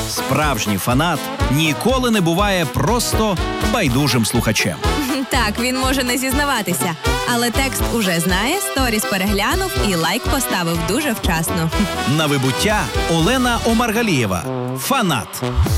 Справжній фанат ніколи не буває просто байдужим слухачем. Так, він може не зізнаватися, але текст уже знає, сторіс переглянув і лайк поставив дуже вчасно. На вибуття Олена Омаргалієва. Фанат.